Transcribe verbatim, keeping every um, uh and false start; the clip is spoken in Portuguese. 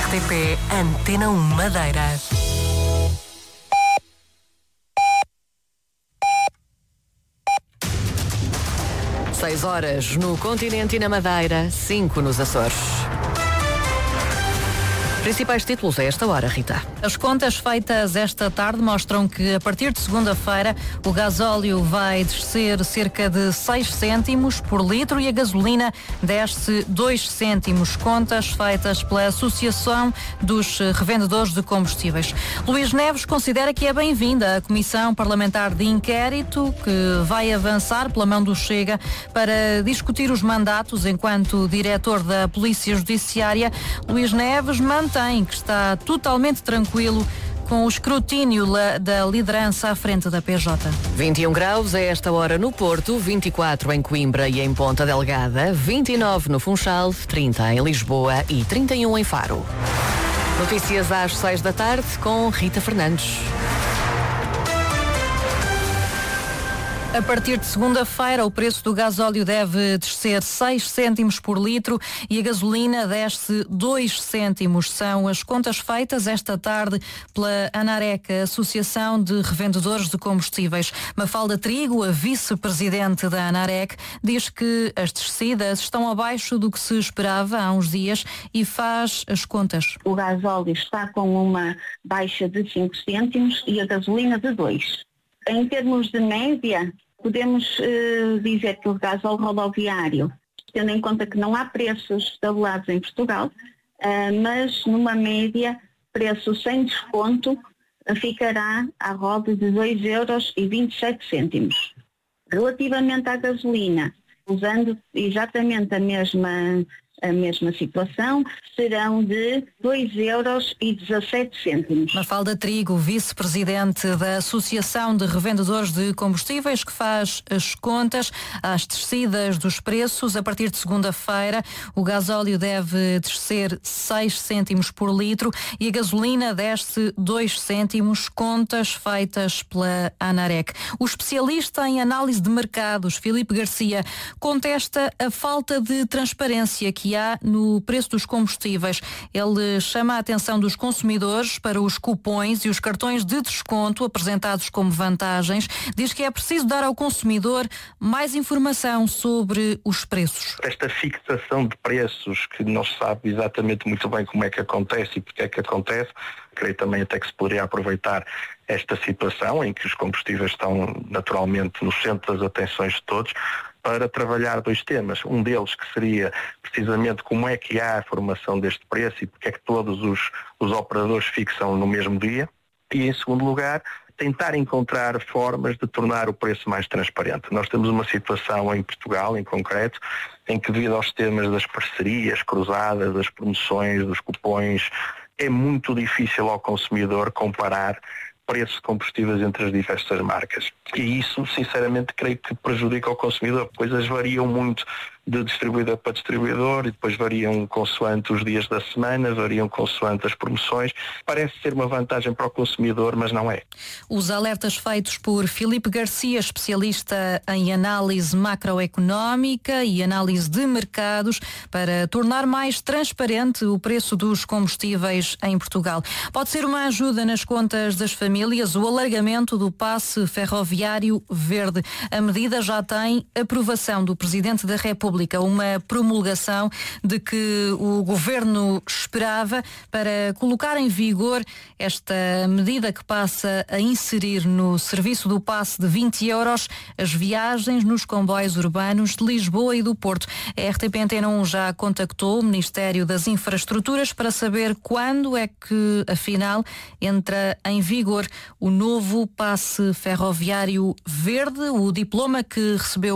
T P Antena um Madeira. Seis horas no continente e na Madeira, cinco nos Açores. Principais títulos a esta hora, Rita. As contas feitas esta tarde mostram que a partir de segunda-feira o gasóleo vai descer cerca de seis cêntimos por litro e a gasolina desce dois cêntimos. Contas feitas pela Associação dos Revendedores de Combustíveis. Luís Neves considera que é bem-vinda a Comissão Parlamentar de Inquérito que vai avançar pela mão do Chega para discutir os mandatos enquanto diretor da Polícia Judiciária. Luís Neves mantém que está totalmente tranquilo com o escrutínio da liderança à frente da P J. vinte e um graus a esta hora no Porto, vinte e quatro em Coimbra e em Ponta Delgada, vinte e nove no Funchal, trinta em Lisboa e trinta e um em Faro. Notícias às seis da tarde com Rita Fernandes. A partir de segunda-feira, o preço do gasóleo deve descer seis cêntimos por litro e a gasolina desce dois cêntimos. São as contas feitas esta tarde pela ANAREC, a Associação de Revendedores de Combustíveis. Mafalda Trigo, a vice-presidente da ANAREC, diz que as descidas estão abaixo do que se esperava há uns dias e faz as contas. O gasóleo está com uma baixa de cinco cêntimos e a gasolina de dois. Em termos de média, podemos uh, dizer que o gasóleo rodoviário, tendo em conta que não há preços tabulados em Portugal, uh, mas numa média, preço sem desconto, uh, ficará à roda de dois euros e vinte e sete cêntimos. Relativamente à gasolina, usando exatamente a mesma, a mesma situação, serão de dois euros e dezassete cêntimos. Mafalda Trigo, vice-presidente da Associação de Revendedores de Combustíveis, que faz as contas às descidas dos preços. A partir de segunda-feira, o gasóleo deve descer seis cêntimos por litro e a gasolina desce dois cêntimos, contas feitas pela ANAREC. O especialista em análise de mercados, Filipe Garcia, contesta a falta de transparência que há no preço dos combustíveis. Ele chama a atenção dos consumidores para os cupons e os cartões de desconto apresentados como vantagens. Diz que é preciso dar ao consumidor mais informação sobre os preços. Esta fixação de preços que não se sabe exatamente muito bem como é que acontece e porque é que acontece, creio também até que se poderia aproveitar esta situação em que os combustíveis estão naturalmente no centro das atenções de todos, para trabalhar dois temas. Um deles que seria precisamente como é que há a formação deste preço e porque é que todos os, os operadores fixam no mesmo dia. E, em segundo lugar, tentar encontrar formas de tornar o preço mais transparente. Nós temos uma situação em Portugal, em concreto, em que devido aos temas das parcerias cruzadas, das promoções, dos cupons, é muito difícil ao consumidor comparar preços de combustíveis entre as diversas marcas. E isso, sinceramente, creio que prejudica o consumidor. Coisas variam muito de distribuidor para distribuidor e depois variam consoante os dias da semana, variam consoante as promoções. Parece ser uma vantagem para o consumidor, mas não é. Os alertas feitos por Filipe Garcia, especialista em análise macroeconómica e análise de mercados, para tornar mais transparente o preço dos combustíveis em Portugal. Pode ser uma ajuda nas contas das famílias o alargamento do passe ferroviário verde. A medida já tem aprovação do Presidente da República, uma promulgação de que o Governo esperava para colocar em vigor esta medida que passa a inserir no serviço do passe de vinte euros as viagens nos comboios urbanos de Lisboa e do Porto. A R T P Antena um já contactou o Ministério das Infraestruturas para saber quando é que, afinal, entra em vigor o novo passe ferroviário verde. O diploma que recebeu